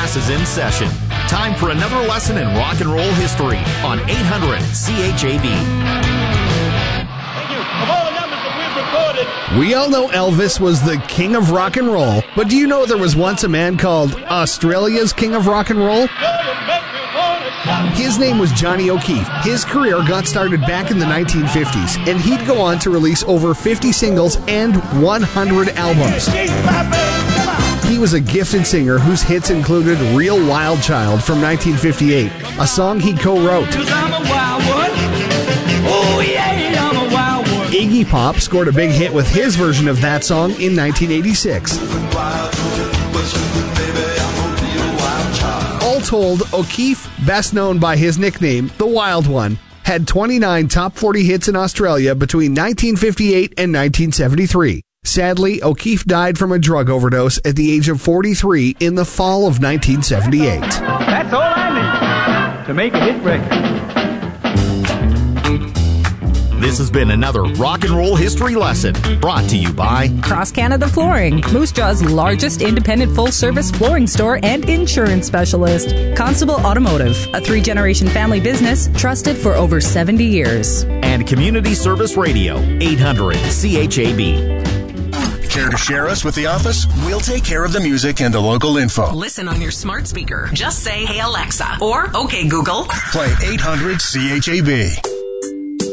classes in session. Time for another lesson in rock and roll history on 800 CHAB. Thank you. Of all the numbers that we've recorded, We all know Elvis was the king of rock and roll, but do you know there was once a man called Australia's king of rock and roll? His name was Johnny O'Keefe. His career got started back in the 1950s, and he'd go on to release over 50 singles and 100 albums. He was a gifted singer whose hits included Real Wild Child from 1958, a song he co-wrote. Iggy Pop scored a big hit with his version of that song in 1986. All told, O'Keefe, best known by his nickname, The Wild One, had 29 top 40 hits in Australia between 1958 and 1973. Sadly, O'Keefe died from a drug overdose at the age of 43 in the fall of 1978. That's all I need to make a hit record. This has been another rock and roll history lesson brought to you by Cross Canada Flooring, Moose Jaw's largest independent full-service flooring store and insurance specialist. Constable Automotive, a 3-generation family business trusted for over 70 years. and Community Service Radio, 800 CHAB. Care to share us with the office? We'll take care of the music and the local info. Listen on your smart speaker. Just say, "Hey Alexa," or "Okay Google." Play 800 CHAB.